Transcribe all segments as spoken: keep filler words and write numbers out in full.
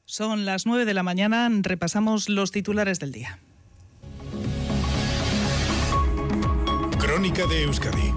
Son las nueve de la mañana, repasamos los titulares del día. Crónica de Euskadi.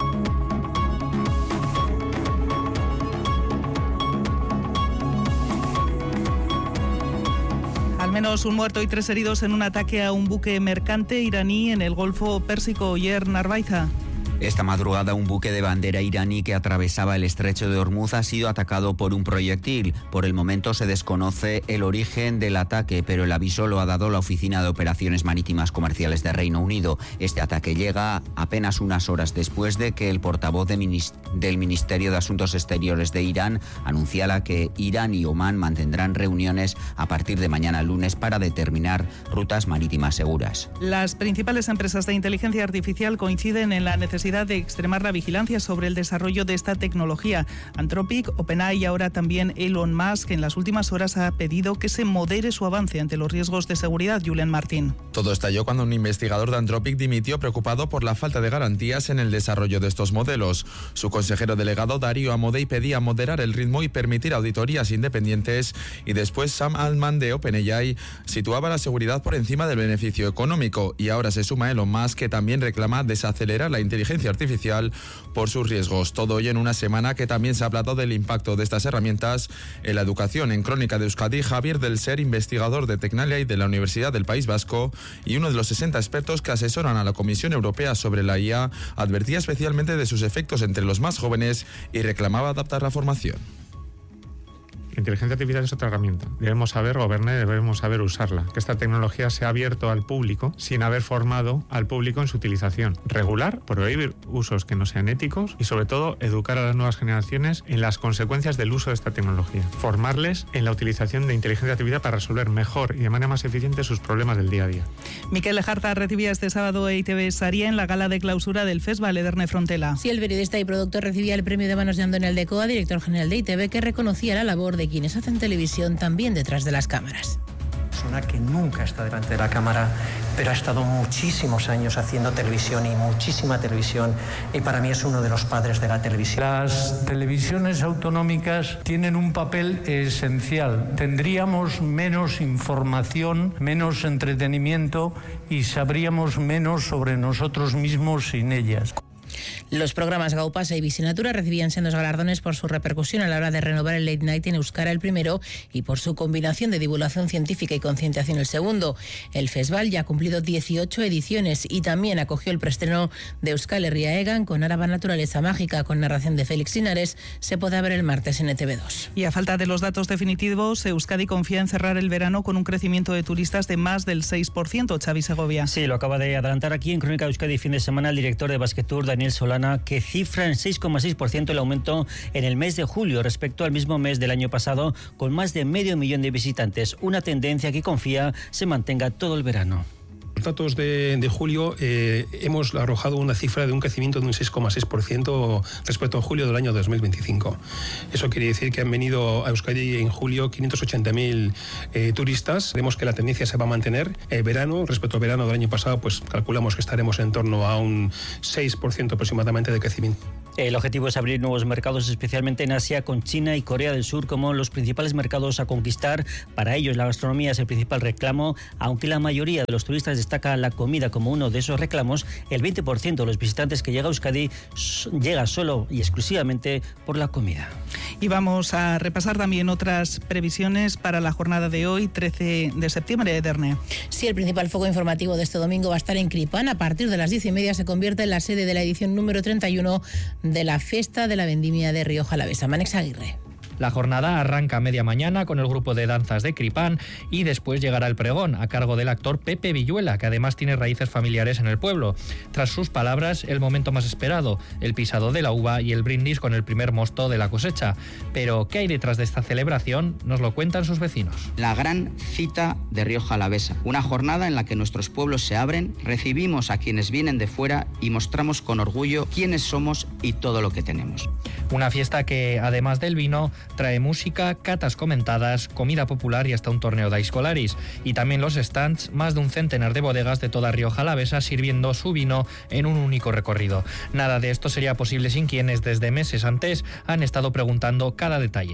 Al menos un muerto y tres heridos en un ataque a un buque mercante iraní en el Golfo Pérsico. Oyer Narvaiza. Esta madrugada un buque de bandera iraní que atravesaba el estrecho de Hormuz ha sido atacado por un proyectil. Por el momento se desconoce el origen del ataque, pero el aviso lo ha dado la Oficina de Operaciones Marítimas Comerciales de Reino Unido. Este ataque llega apenas unas horas después de que el portavoz de minis- del Ministerio de Asuntos Exteriores de Irán anunciara que Irán y Omán mantendrán reuniones a partir de mañana lunes para determinar rutas marítimas seguras. Las principales empresas de inteligencia artificial coinciden en la necesidad de extremar la vigilancia sobre el desarrollo de esta tecnología. Anthropic, OpenAI y ahora también Elon Musk en las últimas horas ha pedido que se modere su avance ante los riesgos de seguridad. Julen Martín. Todo estalló cuando un investigador de Anthropic dimitió preocupado por la falta de garantías en el desarrollo de estos modelos. Su consejero delegado Darío Amodei pedía moderar el ritmo y permitir auditorías independientes, y después Sam Altman de OpenAI situaba la seguridad por encima del beneficio económico, y ahora se suma Elon Musk, que también reclama desacelerar la inteligencia artificial por sus riesgos. Todo hoy en una semana que también se ha hablado del impacto de estas herramientas en la educación. En Crónica de Euskadi, Javier del Ser, investigador de Tecnalia y de la Universidad del País Vasco y uno de los sesenta expertos que asesoran a la Comisión Europea sobre la I A, advertía especialmente de sus efectos entre los más jóvenes y reclamaba adaptar la formación. La inteligencia artificial es otra herramienta. Debemos saber gobernar, debemos saber usarla. Que esta tecnología se ha abierto al público sin haber formado al público en su utilización. Regular, prohibir usos que no sean éticos y, sobre todo, educar a las nuevas generaciones en las consecuencias del uso de esta tecnología. Formarles en la utilización de inteligencia artificial para resolver mejor y de manera más eficiente sus problemas del día a día. Miquel Lejarza recibía este sábado E I Te Be Saria en la gala de clausura del Festival Ederne Frontela. Sí, el periodista y productor recibía el premio de manos de Andoni Aldecoa, director general de E I Te Be, que reconocía la labor de de quienes hacen televisión también detrás de las cámaras. Persona que nunca está delante de la cámara, pero ha estado muchísimos años haciendo televisión y muchísima televisión, y para mí es uno de los padres de la televisión. Las televisiones autonómicas tienen un papel esencial. Tendríamos menos información, menos entretenimiento y sabríamos menos sobre nosotros mismos sin ellas. Los programas Gaupasa y Vicinatura recibían sendos galardones por su repercusión a la hora de renovar el Late Night en euskara el primero y por su combinación de divulgación científica y concienciación el segundo. El festival ya ha cumplido dieciocho ediciones y también acogió el preestreno de Euskal Herria Egan con Araba Naturaleza Mágica, con narración de Félix Linares. Se podrá ver el martes en E Te Be dos. Y a falta de los datos definitivos, Euskadi confía en cerrar el verano con un crecimiento de turistas de más del seis por ciento. Xavi Segovia. Sí, lo acaba de adelantar aquí en Crónica de Euskadi fin de semana el director de Basket Tour, Daniel Solana, que cifra en seis coma seis por ciento el aumento en el mes de julio respecto al mismo mes del año pasado, con más de medio millón de visitantes, una tendencia que confía se mantenga todo el verano. Los datos de, de julio eh, hemos arrojado una cifra de un crecimiento de un seis coma seis por ciento respecto a julio del año dos mil veinticinco. Eso quiere decir que han venido a Euskadi en julio quinientos ochenta mil eh, turistas. Vemos que la tendencia se va a mantener. El verano, respecto al verano del año pasado, pues calculamos que estaremos en torno a un seis por ciento aproximadamente de crecimiento. El objetivo es abrir nuevos mercados, especialmente en Asia, con China y Corea del Sur como los principales mercados a conquistar. Para ellos la gastronomía es el principal reclamo, aunque la mayoría de los turistas destaca la comida como uno de esos reclamos. El veinte por ciento de los visitantes que llega a Euskadi llega solo y exclusivamente por la comida. Y vamos a repasar también otras previsiones para la jornada de hoy, trece de septiembre, de Ederne. Sí, el principal foco informativo de este domingo va a estar en Cripán. A partir de las diez y media se convierte en la sede de la edición número treinta y uno de la Fiesta de la Vendimia de Rioja Alavesa. Manex Aguirre. La jornada arranca a media mañana con el grupo de danzas de Cripán y después llegará el pregón a cargo del actor Pepe Villuela, que además tiene raíces familiares en el pueblo. Tras sus palabras, el momento más esperado, el pisado de la uva y el brindis con el primer mosto de la cosecha. Pero, ¿qué hay detrás de esta celebración? Nos lo cuentan sus vecinos. La gran cita de Rioja Alavesa, una jornada en la que nuestros pueblos se abren, recibimos a quienes vienen de fuera y mostramos con orgullo quiénes somos y todo lo que tenemos. Una fiesta que, además del vino, trae música, catas comentadas, comida popular y hasta un torneo de Aizkolaris. Y también los stands, más de un centenar de bodegas de toda Rioja Alavesa sirviendo su vino en un único recorrido. Nada de esto sería posible sin quienes desde meses antes han estado preguntando cada detalle.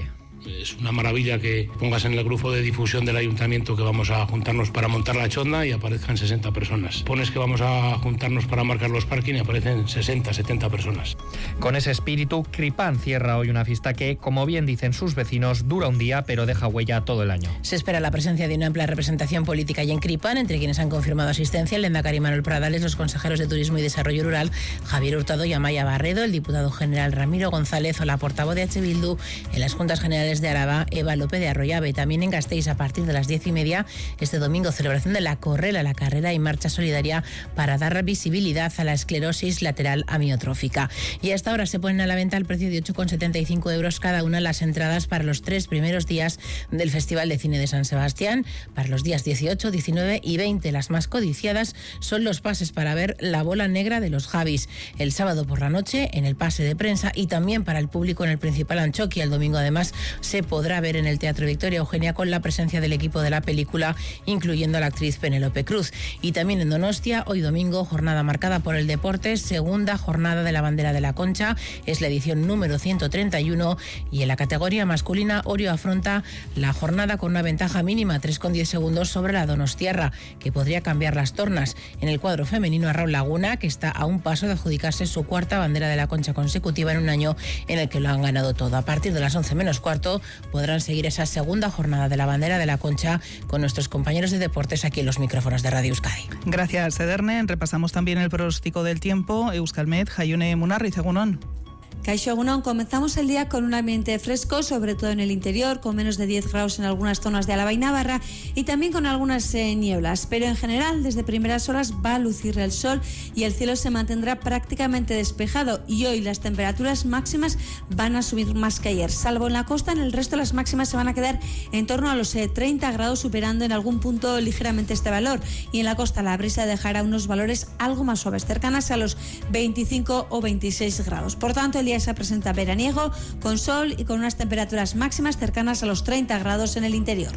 Es una maravilla que pongas en el grupo de difusión del ayuntamiento que vamos a juntarnos para montar la chonda y aparezcan sesenta personas. Pones que vamos a juntarnos para marcar los parking y aparecen sesenta, setenta personas. Con ese espíritu, Cripán cierra hoy una fiesta que, como bien dicen sus vecinos, dura un día pero deja huella todo el año. Se espera la presencia de una amplia representación política y en Cripán, entre quienes han confirmado asistencia, el lehendakari Manuel Pradales, los consejeros de Turismo y Desarrollo Rural, Javier Hurtado y Amaya Barredo, el diputado general Ramiro González o la portavoz de H. Bildu en las Juntas Generales de Araba, Eva López de Arroyave. También en Gasteiz, a partir de las diez y media, este domingo, celebración de la Correla, la carrera y marcha solidaria para dar visibilidad a la esclerosis lateral amiotrófica. Y a esta hora se ponen a la venta al precio de ocho con setenta y cinco euros cada una las entradas para los tres primeros días del Festival de Cine de San Sebastián. Para los días dieciocho, diecinueve y veinte, las más codiciadas son los pases para ver La Bola Negra de los Javis el sábado por la noche en el pase de prensa y también para el público en el Principal Antxokia. El domingo además se podrá ver en el Teatro Victoria Eugenia con la presencia del equipo de la película, incluyendo a la actriz Penélope Cruz. Y también en Donostia, hoy domingo, jornada marcada por el deporte, segunda jornada de la Bandera de la Concha, es la edición número ciento treinta y uno y en la categoría masculina Orio afronta la jornada con una ventaja mínima, tres con diez segundos sobre la donostiarra, que podría cambiar las tornas. En el cuadro femenino, Raúl Laguna, que está a un paso de adjudicarse su cuarta Bandera de la Concha consecutiva en un año en el que lo han ganado todo. A partir de las once menos cuarto podrán seguir esa segunda jornada de la Bandera de la Concha con nuestros compañeros de deportes aquí en los micrófonos de Radio Euskadi. Gracias, Ederne. Repasamos también el pronóstico del tiempo. Euskalmet, Jaione Munarriz, egunon. Kaixo Egunon, comenzamos el día con un ambiente fresco, sobre todo en el interior, con menos de diez grados en algunas zonas de Álava y Navarra y también con algunas eh, nieblas, pero en general desde primeras horas va a lucir el sol y el cielo se mantendrá prácticamente despejado y hoy las temperaturas máximas van a subir más que ayer, salvo en la costa. En el resto las máximas se van a quedar en torno a los eh, treinta grados, superando en algún punto ligeramente este valor, y en la costa la brisa dejará unos valores algo más suaves, cercanas a los veinticinco o veintiséis grados. Por tanto, el día se presenta veraniego, con sol y con unas temperaturas máximas cercanas a los treinta grados en el interior.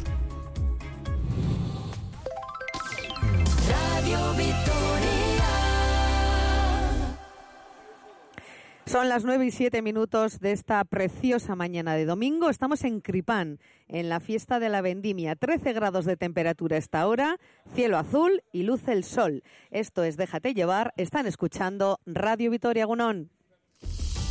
Radio Vitoria. Son las nueve y siete minutos de esta preciosa mañana de domingo. Estamos en Cripán, en la fiesta de la vendimia. trece grados de temperatura esta hora, cielo azul y luce el sol. Esto es Déjate llevar. Están escuchando Radio Vitoria, Gunón.